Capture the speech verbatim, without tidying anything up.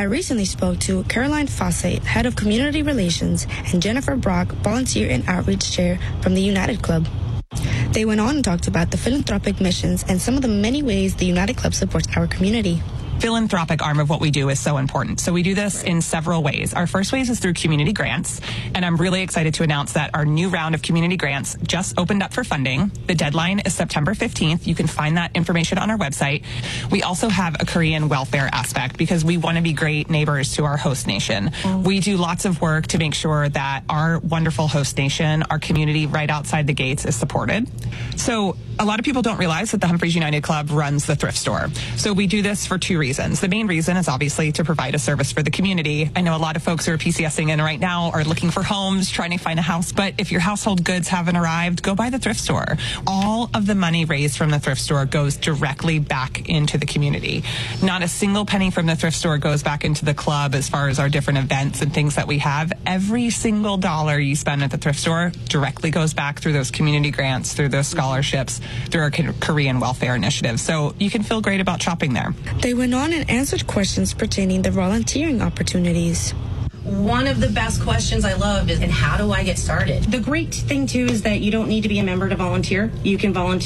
recently spoke to Caroline Fossey, Head of Community Relations, and Jennifer Brock, Volunteer and Outreach Chair from the United Club. They went on and talked about the philanthropic missions and some of the many ways the United Club supports our community. Philanthropic arm of what we do is so important. So we do this in several ways. Our first ways is through community grants, and I'm really excited to announce that our new round of community grants just opened up for funding. The deadline is September fifteenth. You can find that information on our website. We also have a Korean welfare aspect because we want to be great neighbors to our host nation. Mm. We do lots of work to make sure that our wonderful host nation, our community right outside the gates, is supported. So a lot of people don't realize that the Humphreys United Club runs the thrift store. So we do this for two reasons. The main reason is obviously to provide a service for the community. I know a lot of folks who are PCSing in right now are looking for homes, trying to find a house. But if your household goods haven't arrived, go by the thrift store. All of the money raised from the thrift store goes directly back into the community. Not a single penny from the thrift store goes back into the club as far as our different events and things that we have. Every single dollar you spend at the thrift store directly goes back through those community grants, through those scholarships, through our Korean welfare initiative. So you can feel great about shopping there. They went on and answered questions pertaining to volunteering opportunities. One of the best questions I love is, and how do I get started? The great thing, too, is that you don't need to be a member to volunteer. You can volunteer